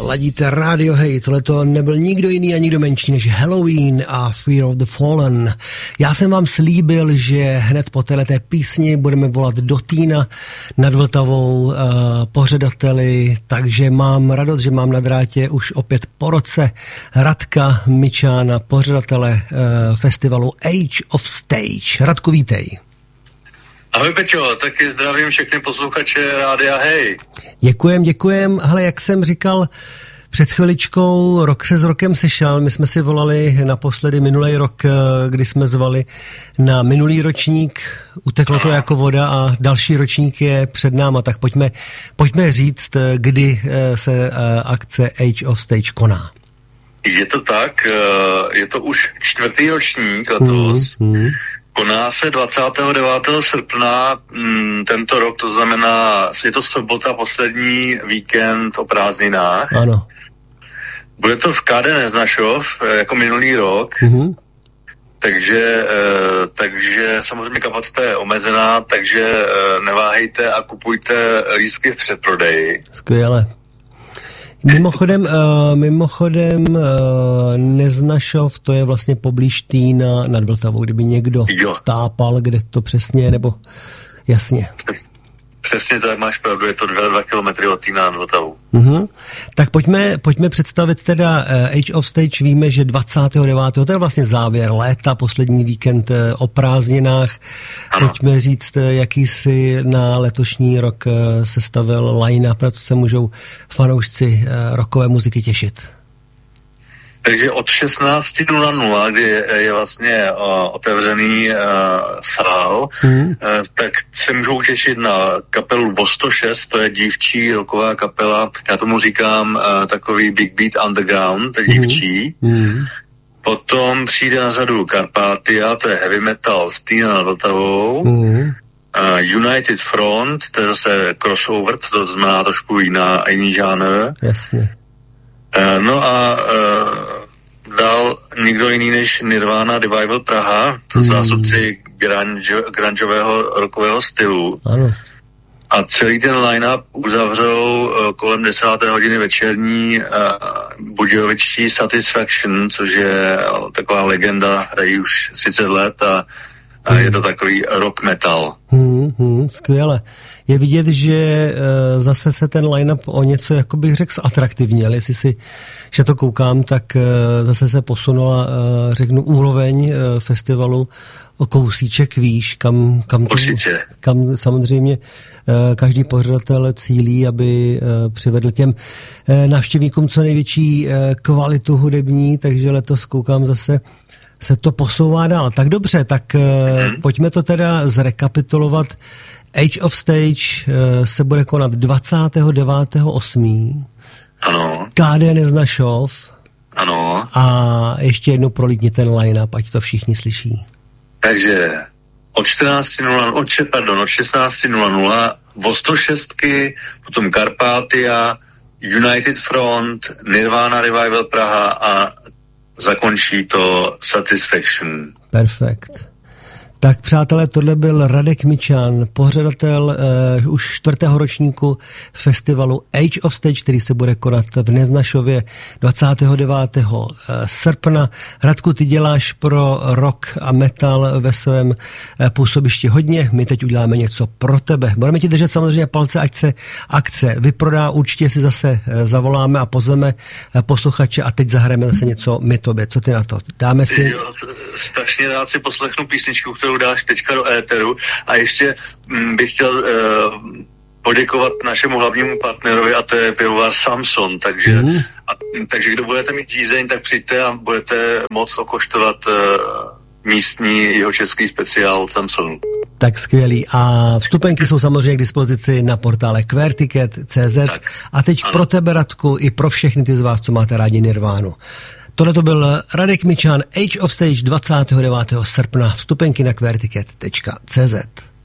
Ladíte Radio Hej, tohleto nebyl nikdo jiný a nikdo menší než Halloween a Fear of the Fallen. Já jsem vám slíbil, že hned po této písni budeme volat do Týna nad Vltavou pořadateli, takže mám radost, že mám na drátě už opět po roce Radka Mičána, pořadatele festivalu Age of Stage. Radku, vítej. Ahoj Peťo, taky zdravím všechny posluchače Rádia Hej. Děkujem. Hele, jak jsem říkal před chviličkou, rok se s rokem sešel. My jsme si volali naposledy minulý rok, kdy jsme zvali na minulý ročník. Uteklo to jako voda a další ročník je před náma. Tak pojďme říct, kdy se akce Age of Stage koná. Je to tak, je to už 4. ročník letos. Koná se 29. srpna tento rok, to znamená, je to sobota, poslední víkend o prázdninách. Ano. Bude to v KD Neznašov, jako minulý rok, takže samozřejmě kapacita je omezená, takže neváhejte a kupujte lístky v předprodeji. Skvěle. Mimochodem Neznašov, to je vlastně poblíž Týna nad Vltavou, kdyby někdo tápal, kde to přesně, nebo jasně. Přesně tak, máš pravdu, je to 2 kilometry od Týna nad Vltavou. Tak pojďme představit teda Age of Stage. Víme, že 29. to je vlastně závěr léta, poslední víkend o prázdninách. Ano. Pojďme říct, jaký si na letošní rok sestavil line-up, na to se můžou fanoušci rockové muziky těšit. Takže od 16:00, kdy je vlastně otevřený sál, tak se můžou těšit na kapelu Vo106, to je dívčí rocková kapela, já tomu říkám takový Big Beat Underground, dívčí. Potom přijde na řadu Carpathia, to je heavy metal s Týna nad Vltavou. United Front, to je zase crossover, to znamená trošku jiný žánr. Jasně. No a dál nikdo jiný než Nirvana Revival Praha, to zástupci grungeového rockového stylu. Ano. A celý ten line-up uzavřou kolem 10. hodiny večerní budějovičtí Satisfaction, což je taková legenda, hrají už 30 let a je to takový rock metal. Skvěle. Je vidět, že zase se ten line-up o něco, jako bych řekl, zatraktivněl. Jestli si, že to koukám, tak zase se posunula, řeknu, úroveň festivalu o kousíček výš, kam samozřejmě každý pořadatel cílí, aby přivedl těm návštěvníkům co největší kvalitu hudební, takže letos koukám zase se to posouvá dál. Tak dobře, tak pojďme to teda zrekapitulovat. Age of Stage se bude konat 29.8. Ano. KD Neznašov. Ano. A ještě jednou prolítni ten line-up, ať to všichni slyší. Takže od 16:00 Vo106, potom Carpathia, United Front, Nirvana Revival Praha a zakončí to Satisfaction. Perfekt. Tak přátelé, tohle byl Radek Mičan, pořadatel už 4. ročníku festivalu Age of Stage, který se bude konat v Neznašově 29. srpna. Radku, ty děláš pro rock a metal ve svém působišti hodně, my teď uděláme něco pro tebe. Budeme ti držet samozřejmě palce, ať se akce vyprodá, určitě si zase zavoláme a pozveme posluchače a teď zahrajeme zase něco my tobě. Co ty na to? Dáme si... Jo, strašně rád si poslechnu písničku, kterou dáš teďka do éteru a ještě bych chtěl poděkovat našemu hlavnímu partnerovi a to je pivovar Samson, takže kdo budete mít žízeň, tak přijďte a budete moct okoštovat místní jihočeský speciál Samsonu. Tak skvělý. A vstupenky jsou samozřejmě k dispozici na portále querticket.cz a teď pro tebe, Radku, i pro všechny ty z vás, co máte rádi Nirvánu. Tohle to byl Radek Mičan, Age of Stage 29. srpna, vstupenky na querticket.cz.